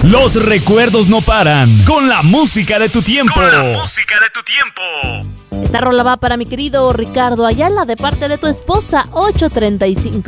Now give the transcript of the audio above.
Los recuerdos no paran con la música de tu tiempo. Esta rola va para mi querido Ricardo Ayala de parte de tu esposa, 8:35.